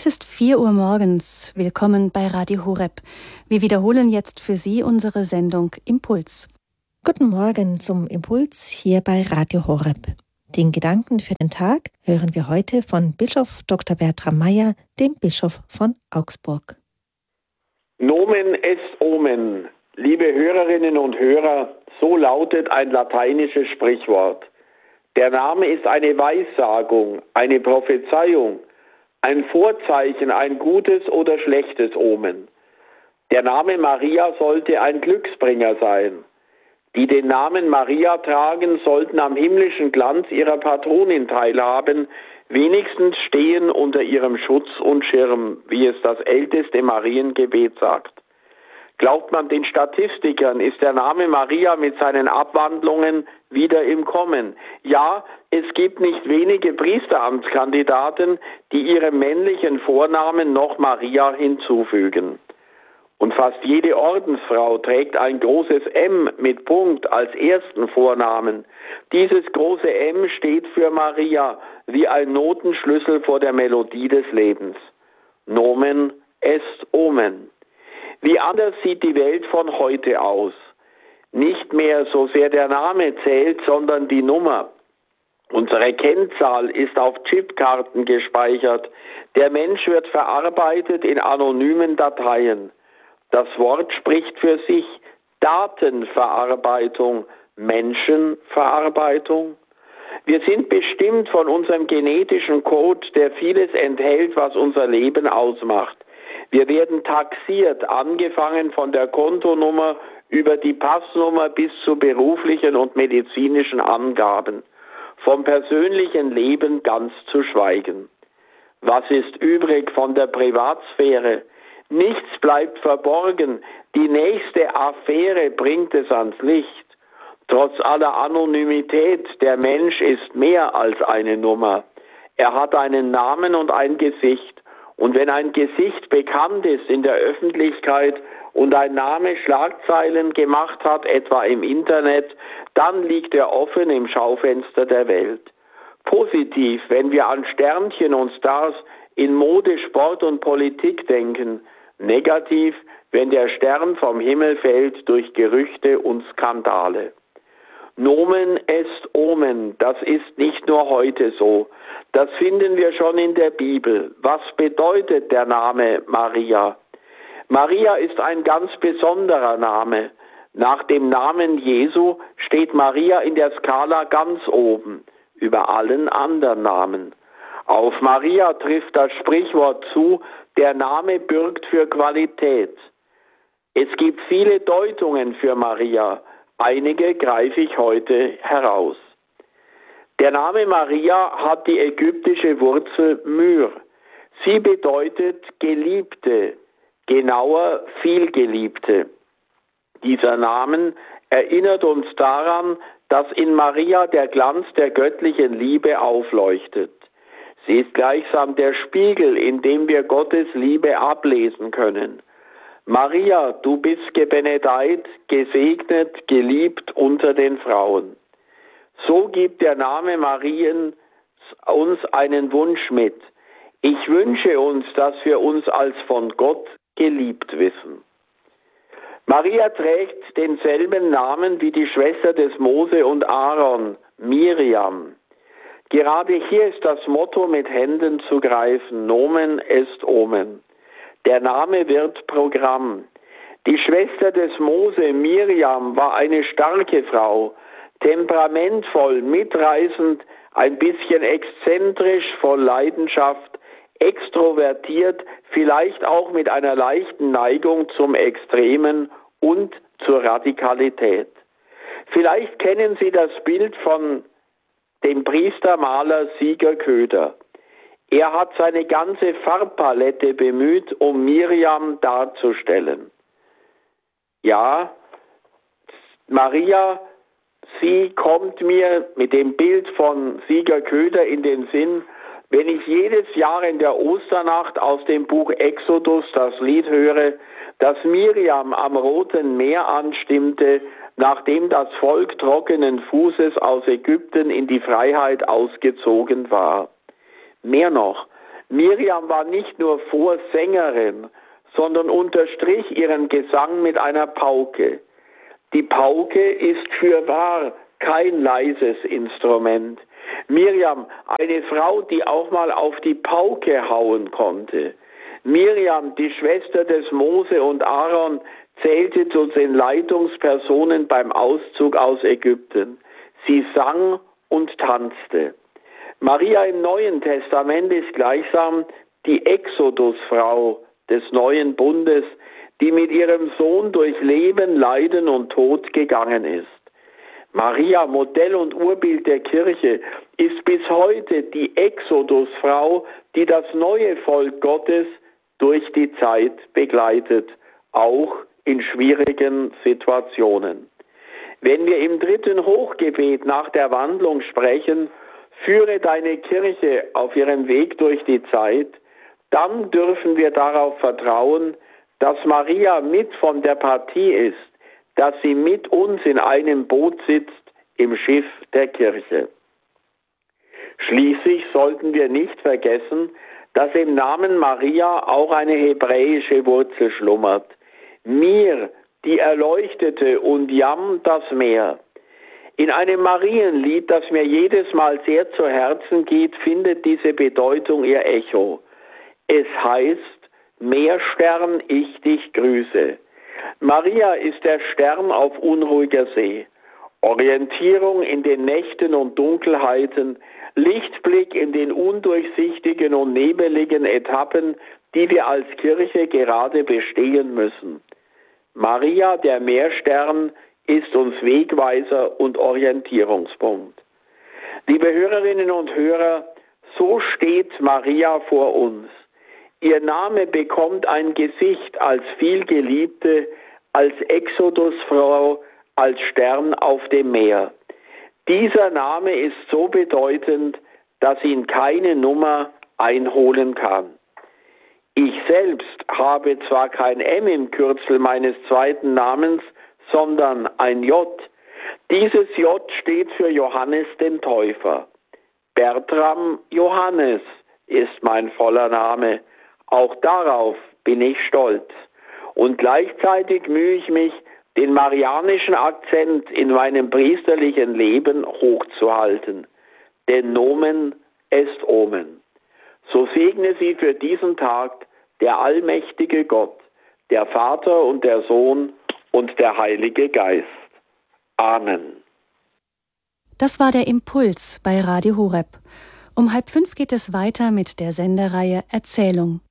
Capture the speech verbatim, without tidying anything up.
Es ist vier Uhr morgens. Willkommen bei Radio Horeb. Wir wiederholen jetzt für Sie unsere Sendung Impuls. Guten Morgen zum Impuls hier bei Radio Horeb. Den Gedanken für den Tag hören wir heute von Bischof Doktor Bertram Meyer, dem Bischof von Augsburg. Nomen est omen. Liebe Hörerinnen und Hörer, so lautet ein lateinisches Sprichwort. Der Name ist eine Weissagung, eine Prophezeiung, ein Vorzeichen, ein gutes oder schlechtes Omen. Der Name Maria sollte ein Glücksbringer sein. Die den Namen Maria tragen, sollten am himmlischen Glanz ihrer Patronin teilhaben, wenigstens stehen unter ihrem Schutz und Schirm, wie es das älteste Mariengebet sagt. Glaubt man den Statistikern, ist der Name Maria mit seinen Abwandlungen wieder im Kommen. Ja, es gibt nicht wenige Priesteramtskandidaten, die ihrem männlichen Vornamen noch Maria hinzufügen. Und fast jede Ordensfrau trägt ein großes M mit Punkt als ersten Vornamen. Dieses große M steht für Maria, wie ein Notenschlüssel vor der Melodie des Lebens. Nomen est omen. Wie anders sieht die Welt von heute aus? Nicht mehr so sehr der Name zählt, sondern die Nummer. Unsere Kennzahl ist auf Chipkarten gespeichert. Der Mensch wird verarbeitet in anonymen Dateien. Das Wort spricht für sich: Datenverarbeitung, Menschenverarbeitung. Wir sind bestimmt von unserem genetischen Code, der vieles enthält, was unser Leben ausmacht. Wir werden taxiert, angefangen von der Kontonummer über die Passnummer bis zu beruflichen und medizinischen Angaben. Vom persönlichen Leben ganz zu schweigen. Was ist übrig von der Privatsphäre? Nichts bleibt verborgen. Die nächste Affäre bringt es ans Licht. Trotz aller Anonymität, der Mensch ist mehr als eine Nummer. Er hat einen Namen und ein Gesicht. Und wenn ein Gesicht bekannt ist in der Öffentlichkeit und ein Name Schlagzeilen gemacht hat, etwa im Internet, dann liegt er offen im Schaufenster der Welt. Positiv, wenn wir an Sternchen und Stars in Mode, Sport und Politik denken. Negativ, wenn der Stern vom Himmel fällt durch Gerüchte und Skandale. Nomen est omen, das ist nicht nur heute so. Das finden wir schon in der Bibel. Was bedeutet der Name Maria? Maria ist ein ganz besonderer Name. Nach dem Namen Jesu steht Maria in der Skala ganz oben, über allen anderen Namen. Auf Maria trifft das Sprichwort zu, der Name bürgt für Qualität. Es gibt viele Deutungen für Maria. Einige greife ich heute heraus. Der Name Maria hat die ägyptische Wurzel Myr. Sie bedeutet Geliebte, genauer Vielgeliebte. Dieser Name erinnert uns daran, dass in Maria der Glanz der göttlichen Liebe aufleuchtet. Sie ist gleichsam der Spiegel, in dem wir Gottes Liebe ablesen können. Maria, du bist gebenedeit, gesegnet, geliebt unter den Frauen. So gibt der Name Marien uns einen Wunsch mit. Ich wünsche uns, dass wir uns als von Gott geliebt wissen. Maria trägt denselben Namen wie die Schwester des Mose und Aaron, Miriam. Gerade hier ist das Motto mit Händen zu greifen, Nomen est omen. Der Name wird Programm. Die Schwester des Mose, Miriam, war eine starke Frau, temperamentvoll, mitreißend, ein bisschen exzentrisch, voll Leidenschaft, extrovertiert, vielleicht auch mit einer leichten Neigung zum Extremen und zur Radikalität. Vielleicht kennen Sie das Bild von dem Priestermaler Sieger Köder. Er hat seine ganze Farbpalette bemüht, um Miriam darzustellen. Ja, Maria, sie kommt mir mit dem Bild von Sieger Köder in den Sinn, wenn ich jedes Jahr in der Osternacht aus dem Buch Exodus das Lied höre, das Miriam am Roten Meer anstimmte, nachdem das Volk trockenen Fußes aus Ägypten in die Freiheit ausgezogen war. Mehr noch, Miriam war nicht nur Vorsängerin, sondern unterstrich ihren Gesang mit einer Pauke. Die Pauke ist fürwahr kein leises Instrument. Miriam, eine Frau, die auch mal auf die Pauke hauen konnte. Miriam, die Schwester des Mose und Aaron, zählte zu den Leitungspersonen beim Auszug aus Ägypten. Sie sang und tanzte. Maria im Neuen Testament ist gleichsam die Exodusfrau des neuen Bundes, die mit ihrem Sohn durch Leben, Leiden und Tod gegangen ist. Maria, Modell und Urbild der Kirche, ist bis heute die Exodusfrau, die das neue Volk Gottes durch die Zeit begleitet, auch in schwierigen Situationen. Wenn wir im dritten Hochgebet nach der Wandlung sprechen, führe deine Kirche auf ihrem Weg durch die Zeit, dann dürfen wir darauf vertrauen, dass Maria mit von der Partie ist, dass sie mit uns in einem Boot sitzt im Schiff der Kirche. Schließlich sollten wir nicht vergessen, dass im Namen Maria auch eine hebräische Wurzel schlummert. Mir, die Erleuchtete, und Yam, das Meer. In einem Marienlied, das mir jedes Mal sehr zu Herzen geht, findet diese Bedeutung ihr Echo. Es heißt, Meerstern, ich dich grüße. Maria ist der Stern auf unruhiger See. Orientierung in den Nächten und Dunkelheiten, Lichtblick in den undurchsichtigen und nebeligen Etappen, die wir als Kirche gerade bestehen müssen. Maria, der Meerstern, ist uns Wegweiser und Orientierungspunkt. Liebe Hörerinnen und Hörer, so steht Maria vor uns. Ihr Name bekommt ein Gesicht als Vielgeliebte, als Exodusfrau, als Stern auf dem Meer. Dieser Name ist so bedeutend, dass ihn keine Nummer einholen kann. Ich selbst habe zwar kein M im Kürzel meines zweiten Namens, sondern ein J. Dieses J steht für Johannes den Täufer. Bertram Johannes ist mein voller Name. Auch darauf bin ich stolz. Und gleichzeitig mühe ich mich, den marianischen Akzent in meinem priesterlichen Leben hochzuhalten. Denn Nomen est Omen. So segne Sie für diesen Tag der allmächtige Gott, der Vater und der Sohn und der Heilige Geist. Amen. Das war der Impuls bei Radio Horeb. Um halb fünf geht es weiter mit der Sendereihe Erzählung.